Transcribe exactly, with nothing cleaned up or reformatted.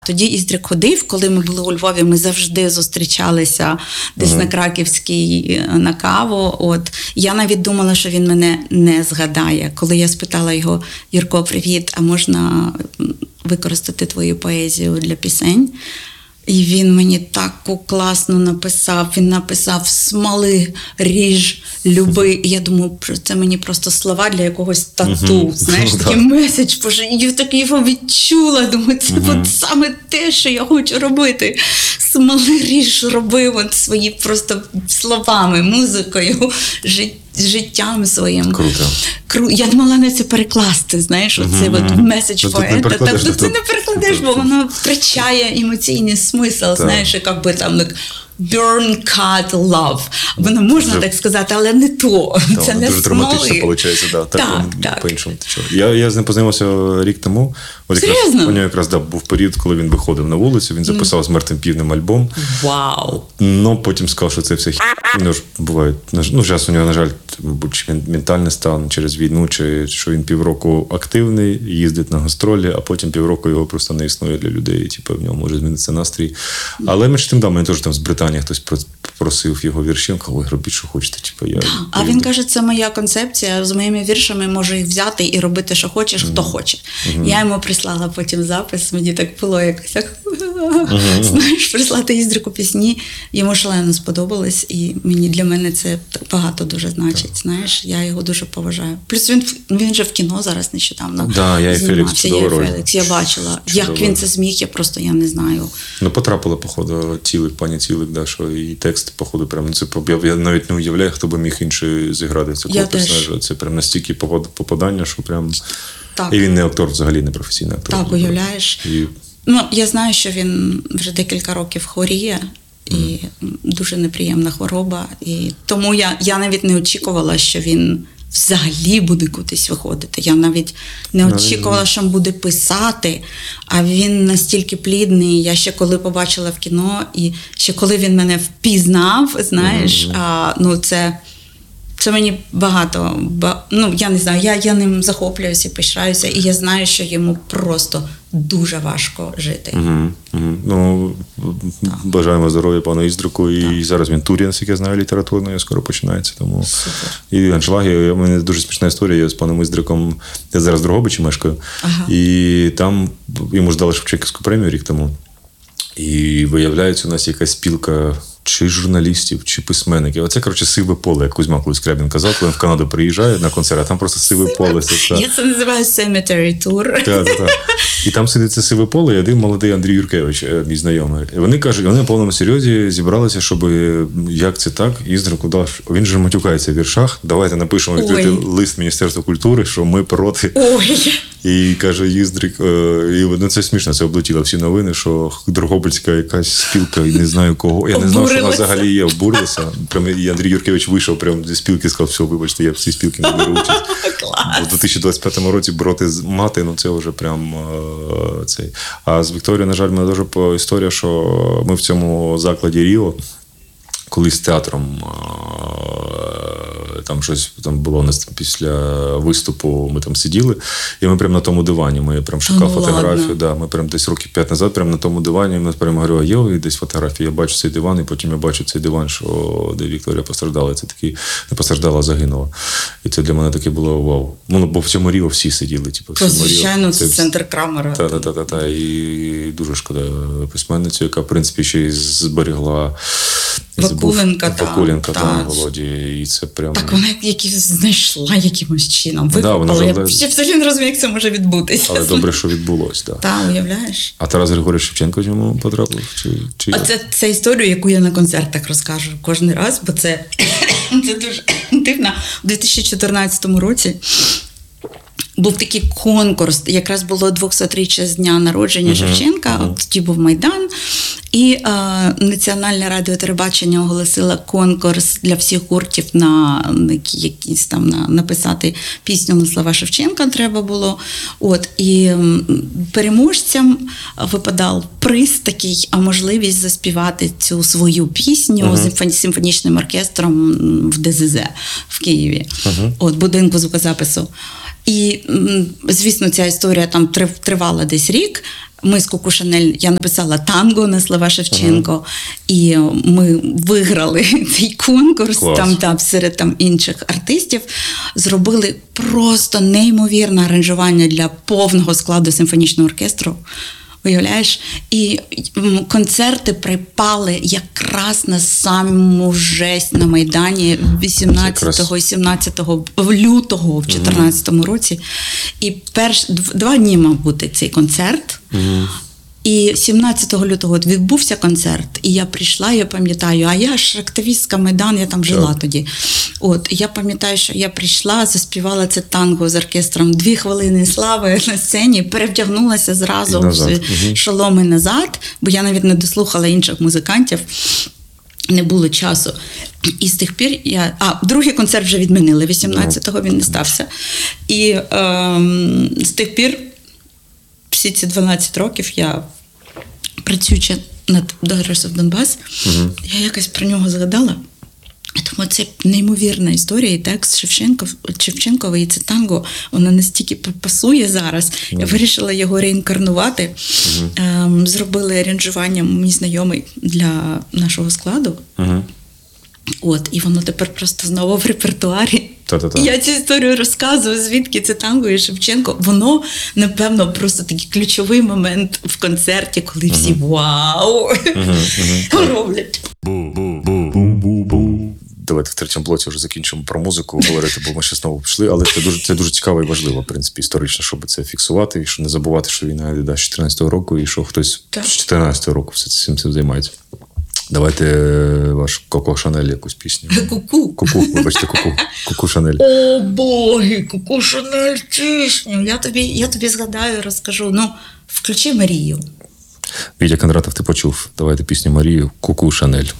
Тоді Іздрик ходив, коли ми були у Львові, ми завжди зустрічалися десь uh-huh. на Краківській на каву. От. Я навіть думала, що він мене не згадає. Коли я спитала його: Юрко, привіт, а можна використати твою поезію для пісень? І він мені таку класно написав. Він написав: смали, ріж, люби. І я думаю, це мені просто слова для якогось тату. Uh-huh. Знаєш, такий меседж. Боже, я так його відчула. Думаю, це uh-huh. от саме те, що я хочу робити. Смали, ріж, роби от свої просто словами, музикою, життя. Життям своїм. Круто. Кру... Я не могла на це перекласти, знаєш, оцей uh-huh. от меседж поета. Так, ну, ти не перекладеш, бо воно втрачає емоційний смисл, так. Знаєш, як би там like, burn, cut, love. Воно можна дуже, так сказати, але не то. Так, це не дуже драматично виходить, да. так, так, він, так. По-іншому. Я, я з ним познайомився рік тому. От Серйозно? Якраз, у нього якраз да, був період, коли він виходив на вулицю, він записав mm. з Мертвим півнем альбом. Вау! Но потім сказав, що це все хі... Ну, буває. Ну, зараз у нього, на жаль, мабуть, ментальний стан через війну, чи що він півроку активний, їздить на гастролі, а потім півроку його просто не існує для людей. Типу, в нього може змінитися настрій. Але між тим, да, мене теж там з Британії хтось просив його вірші, він казав: ой, робіть, що хочете. Типу, я... А він каже, це моя концепція, з моїми віршами можу їх взяти і робити, що хочеш, хто mm-hmm. хоче. Mm-hmm. Я йому прислала потім запис, мені так було якось, mm-hmm. знаєш, прислати Іздрику пісні, йому шалено сподобалось, і мені, для мене це багато дуже значить, yeah. знаєш, я його дуже поважаю. Плюс він, він же в кіно зараз нещодавно да, я і Фелікс, я і Фелікс, я бачила. Чудово. Як він це зміг, я просто, я не знаю. Ну, потрапила, походу, Цілик, пані Цілик, да, що і текст, походу, прям, це, я, я навіть не уявляю, хто би міг інший зіграти цього персонажа. Це прям настільки попадання, що прям... Так. І він не актор, взагалі не професійний актор. Так, уявляєш. І... Ну, я знаю, що він вже декілька років хворіє, і mm. дуже неприємна хвороба. І тому я, я навіть не очікувала, що він взагалі буде кудись виходити. Я навіть не очікувала, що він буде писати, а він настільки плідний. Я ще коли побачила в кіно, і ще коли він мене впізнав, знаєш, mm. а, ну це... Це мені багато, ба, ну, я не знаю, я, я ним захоплююся, пишаюся, і я знаю, що йому просто дуже важко жити. Угу, угу. Ну, так. Бажаємо здоров'я пану Іздрику, і так. Зараз він тур, як я знаю, літературний, скоро починається. Тому... Супер. І аншлаги, у мене дуже смішна історія, я з паном Іздриком, я зараз в Дрогобичі мешкаю, ага. І там йому ж дали Шевченківську премію рік тому, і виявляється, у нас якась спілка чи журналістів, чи письменників. Оце, коротше, сиве поле, як Кузьма колись Скрябін казав, коли він в Канаду приїжджає на концерт, а там просто сиве поле. Це, я це називаю cemetery tour. Так, так, так. І там сидить це сиве поле, і один молодий Андрій Юркевич, мій знайомий. І вони кажуть, вони на повному серйозі зібралися, щоб, як це так, Іздрику дав, він же матюкається в віршах, давайте напишемо відкритий лист Міністерства культури, що ми проти. Ой. І каже Іздрик, і ну, це смішно, це облетіло всі новини, що Дрогобицька якась спілка, і не знаю кого. Я не знав, що вона взагалі є, обурилася. Прям, і Андрій Юркевич вийшов прямо зі спілки і сказав: все, вибачте, я в цій спілці не беру участь. У дві тисячі двадцять п'ятому році проти мати, ну це вже прям е, цей. А з Вікторією, на жаль, в мене дуже по історія, що ми в цьому закладі Ріо, колись з театром, там щось там було у нас після виступу, ми там сиділи, і ми прямо на тому дивані, ми прям шукав ну, фотографію, да, ми прям десь років п'ять назад, прямо на тому дивані, ми прямо говорили: є десь фотографії, я бачу цей диван, і потім я бачу цей диван, що де Вікторія постраждала, це такий, не постраждала, а загинула. І це для мене таке було вау. Ну, бо в цьому Ріо всі сиділи. Типу, то, звичайно, це центр Крамера. Та-та-та-та, і дуже шкода письменницю, яка, в принципі, ще й зберегла Вакуленка, так. Вакуленка, так, Володі, і це прям... Так, вона якісь знайшла якимось чином, викопала. Да, я вже... взагалі не розумію, як це може відбутися. Але добре, що відбулося, так. Так, уявляєш. А Тарас Григорович Шевченко чому потрапив? Чи, чи... А це, це історію, яку я на концертах розкажу кожен раз, бо це, це дуже дивно. У дві тисячі чотирнадцятому році був такий конкурс, якраз було двохсотріччя з дня народження uh-huh. Шевченка, uh-huh. тоді був Майдан, і е, Національне радіо телебачення оголосило конкурс для всіх гуртів на якісь там на написати пісню на слова Шевченка треба було. От, і м, переможцям випадав приз такий, а можливість заспівати цю свою пісню uh-huh. з симфонічним оркестром в ДЗЗ в Києві, uh-huh. от, будинку звукозапису. І, звісно, ця історія там тривала десь рік. Ми з Коко Шанель, я написала танго на слова Шевченко, ага. і ми виграли цей конкурс. Клас. Там, там серед там інших артистів зробили просто неймовірне аранжування для повного складу симфонічного оркестру. Уявляєш? І концерти припали якраз на саму жесть на Майдані вісімнадцятого і сімнадцятого лютого в чотирнадцятому році. І перш два дні мав бути цей концерт. Mm-hmm. І сімнадцятого лютого відбувся концерт, і я прийшла, я пам'ятаю, а я ж активістка Майдан, я там жила yeah. тоді. От, я пам'ятаю, що я прийшла, заспівала це танго з оркестром «Дві хвилини слави» на сцені, перевдягнулася зразу в uh-huh. шоломи назад, бо я навіть не дослухала інших музикантів, не було часу. І з тих пір я... А, другий концерт вже відмінили, вісімнадцятого він не стався. І ем, з тих пір всі ці дванадцять років я, працюючи над Daughters of Donbass, uh-huh. я якось про нього згадала. Тому це неймовірна історія, і текст Шевченков, Шевченковий, і це танго, воно настільки пасує зараз. Uh-huh. Я вирішила його реінкарнувати. Uh-huh. Ем, зробили аранжування, мій знайомий, для нашого складу. Uh-huh. От, і воно тепер просто знову в репертуарі. Та-та-та. Я цю історію розказую, звідки це танго і Шевченко. Воно, напевно, просто такий ключовий момент в концерті, коли uh-huh. всі вау uh-huh. Uh-huh. роблять. Давайте в третьому блоці вже закінчимо про музику говорити, бо ми ще знову пішли, але це дуже, це дуже цікаво і важливо, в принципі, історично, щоб це фіксувати, і що не забувати, що війна йде з чотирнадцятого року, і що хтось так. з чотирнадцятого року все цим, цим займається. Давайте ваш Коко Шанель якусь пісню. Куку. Куку, вибачте, Куку. Куку Шанель. О, боги, Коко Шанель пісню. Я тобі, я тобі згадаю, розкажу. Ну, включи Марію. Вітя Кондратов, ти почув. Давайте пісню Марію. Куку Шанель.